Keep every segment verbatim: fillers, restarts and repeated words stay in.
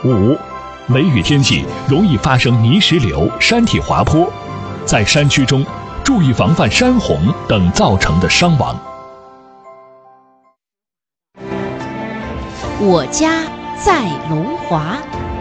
五、雷雨天气容易发生泥石流、山体滑坡，在山区中注意防范山洪等造成的伤亡。 我家在龙华。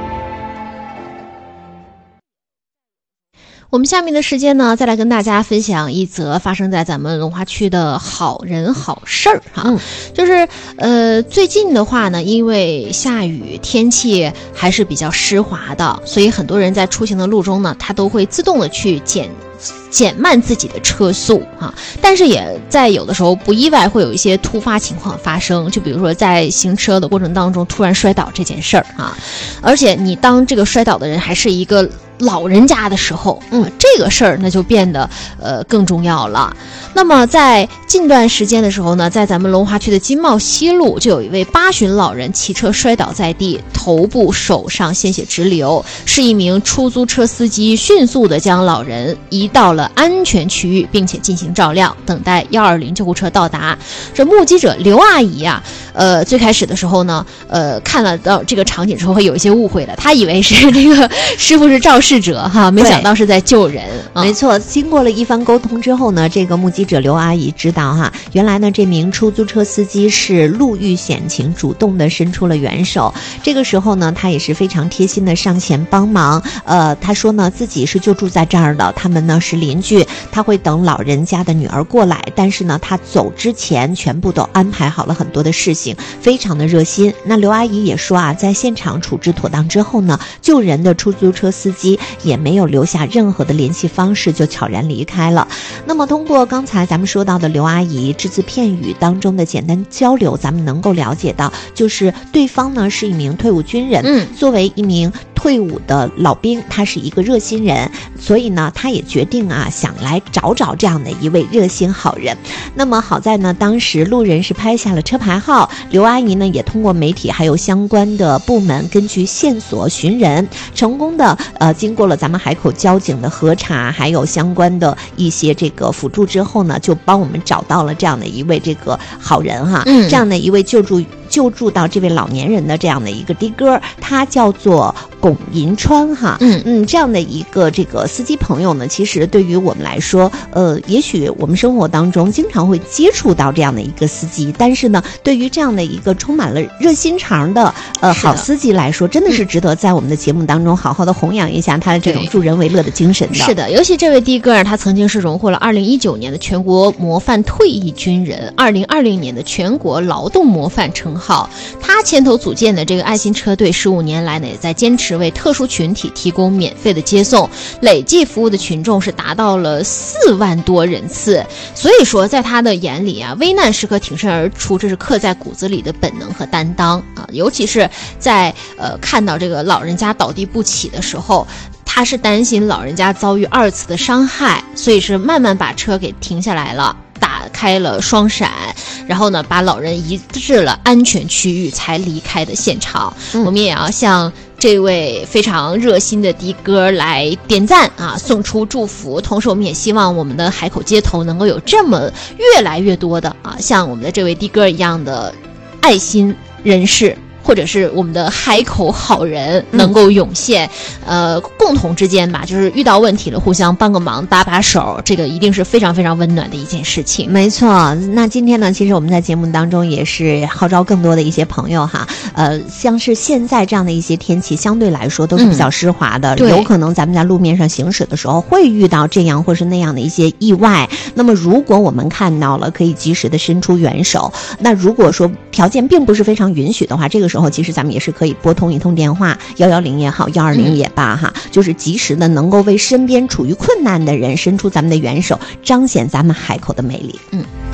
我们下面的时间呢，再来跟大家分享一则发生在咱们龙华区的好人好事儿哈、嗯，就是呃最近的话呢，因为下雨，天气还是比较湿滑的，所以很多人在出行的路中呢，他都会自动的去减减慢自己的车速啊，但是也在有的时候不意外会有一些突发情况发生，就比如说在行车的过程当中突然摔倒这件事儿啊，而且你当这个摔倒的人还是一个老人家的时候，嗯，这个事儿那就变得呃更重要了。那么在近段时间的时候呢，在咱们龙华区的金茂西路，就有一位八旬老人骑车摔倒在地，头部手上鲜血直流，是一名出租车司机迅速的将老人移到了安全区域，并且进行照料，等待一二零救护车到达。这目击者刘阿姨啊，呃，最开始的时候呢，呃，看了到这个场景之后会有一些误会的，她以为是这个师傅是肇事者哈，没想到是在救人。 啊、没错，经过了一番沟通之后呢，这个目击者刘阿姨知道哈，原来呢这名出租车司机是路遇险情，主动的伸出了援手。这个时候呢，他也是非常贴心的上前帮忙。呃，他说呢自己是就住在这儿的，他们呢是邻居，他会等老人家的女儿过来，但是呢他走之前全部都安排好了很多的事情，非常的热心。那刘阿姨也说啊，在现场处置妥当之后呢，救人的出租车司机也没有留下任何的联系方式，就悄然离开了。那么通过刚才咱们说到的刘阿姨只字片语当中的简单交流，咱们能够了解到，就是对方呢是一名退伍军人，嗯，作为一名退伍的老兵，他是一个热心人，所以呢他也决定啊想来找找这样的一位热心好人。那么好在呢当时路人是拍下了车牌号，刘阿姨呢也通过媒体还有相关的部门根据线索寻人，成功的呃经过了咱们海口交警的核查，还有相关的一些这个辅助之后呢，就帮我们找到了这样的一位这个好人哈，嗯，这样的一位救助救助到这位老年人的这样的一个的哥，他叫做龚银川哈，嗯嗯，这样的一个这个司机朋友呢，其实对于我们来说，呃，也许我们生活当中经常会接触到这样的一个司机，但是呢，对于这样的一个充满了热心肠的呃好司机来说，真的是值得在我们的节目当中好好的弘扬一下他的这种助人为乐的精神的。 是的，尤其这位的哥，他曾经是荣获了二零一九年的全国模范退役军人，二零二零年的全国劳动模范称号。他牵头组建的这个爱心车队，十五年来呢，也在坚持为特殊群体提供免费的接送，累计服务的群众是达到了四万多人次。所以说，在他的眼里啊，危难时刻挺身而出，这是刻在骨子里的本能和担当啊。尤其是在呃看到这个老人家倒地不起的时候，他是担心老人家遭遇二次的伤害，所以是慢慢把车给停下来了，打开了双闪，然后呢把老人移至了安全区域才离开的现场、嗯、我们也要向这位非常热心的的哥来点赞啊，送出祝福。同时我们也希望我们的海口街头能够有这么越来越多的啊像我们的这位的哥一样的爱心人士，或者是我们的海口好人能够涌现、嗯、呃，共同之间吧，就是遇到问题了互相帮个忙搭把手，这个一定是非常非常温暖的一件事情。 没错，那今天呢其实我们在节目当中也是号召更多的一些朋友哈，呃，像是现在这样的一些天气相对来说都是比较湿滑的、嗯、有可能咱们在路面上行驶的时候会遇到这样或是那样的一些意外，那么如果我们看到了可以及时的伸出援手，那如果说条件并不是非常允许的话，这个时候其实咱们也是可以拨通一通电话，一一零也好，一二零也罢哈、嗯，就是及时的能够为身边处于困难的人伸出咱们的援手，彰显咱们海口的魅力。嗯。